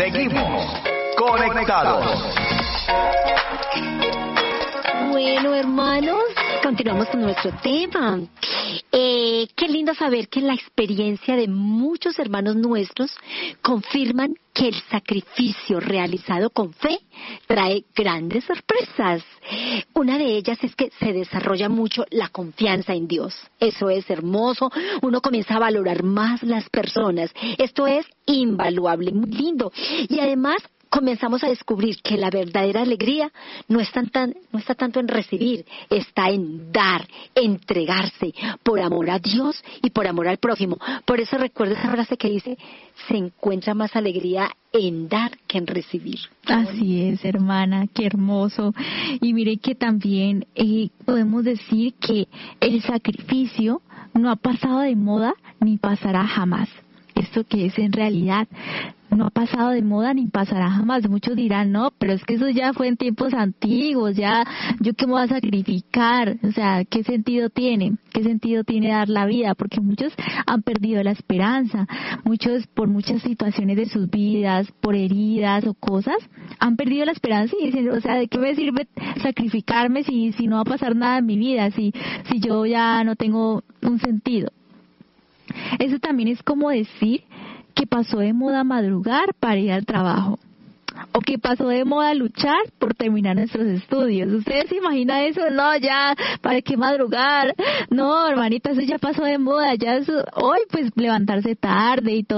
Seguimos conectados. Bueno, hermanos, continuamos con nuestro tema. Qué lindo saber que la experiencia de muchos hermanos nuestros confirman que el sacrificio realizado con fe trae grandes sorpresas. Una de ellas es que se desarrolla mucho la confianza en Dios. Eso es hermoso. Uno comienza a valorar más las personas. Esto es invaluable, muy lindo. Y además comenzamos a descubrir que la verdadera alegría no está tanto en recibir, está en dar, entregarse por amor a Dios y por amor al prójimo. Por eso recuerdo esa frase que dice, se encuentra más alegría en dar que en recibir. Así es, hermana, qué hermoso. Y mire que también podemos decir que el sacrificio no ha pasado de moda ni pasará jamás. Esto que es en realidad no ha pasado de moda ni pasará jamás. Muchos dirán, no, pero es que eso ya fue en tiempos antiguos, ya, ¿yo qué me voy a sacrificar? O sea, ¿qué sentido tiene? ¿Qué sentido tiene dar la vida? Porque muchos han perdido la esperanza, muchos por muchas situaciones de sus vidas, por heridas o cosas, han perdido la esperanza y dicen, o sea, ¿de qué me sirve sacrificarme si no va a pasar nada en mi vida, si yo ya no tengo un sentido? Eso también es como decir que pasó de moda madrugar para ir al trabajo, o que pasó de moda luchar por terminar nuestros estudios. ¿Ustedes se imaginan eso? No, ya, ¿para qué madrugar? No, hermanita, eso ya pasó de moda, ya eso, hoy pues levantarse tarde y todo.